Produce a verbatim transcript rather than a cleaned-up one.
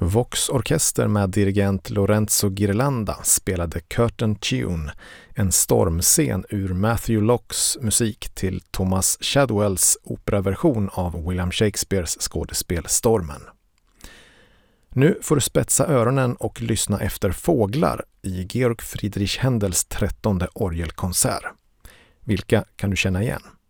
Vox Orkester med dirigent Lorenzo Ghirlanda spelade Curtain Tune, en stormscen ur Matthew Lockes musik till Thomas Shadwells operaversion av William Shakespeares skådespel Stormen. Nu får du spetsa öronen och lyssna efter fåglar i Georg Friedrich Händels trettonde orgelkonsert. Vilka kan du känna igen?